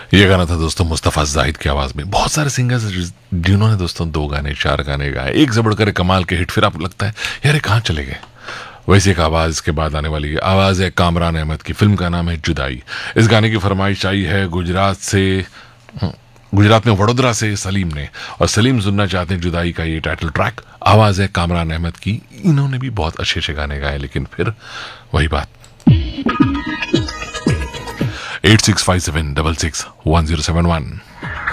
ये गाना था दोस्तों मुस्तफ़ा जाहिद की आवाज में। बहुत सारे सिंगर्स जिन्होंने दोस्तों 2 गाने 4 गाने गाए, एक से बढ़कर एक कमाल के हिट, फिर आपको लगता है यार ये कहाँ चले गए। वैसे एक आवाज के बाद आने वाली है, आवाज है कामरान अहमद की, फिल्म का नाम है जुदाई। इस गाने की फरमाइश आई है गुजरात में वडोदरा से सलीम ने, और सलीम सुनना चाहते हैं जुदाई का ये टाइटल ट्रैक। आवाज है कामरान अहमद की। इन्होंने भी बहुत अच्छे अच्छे गाने गाए, लेकिन फिर वही बात। 8657661071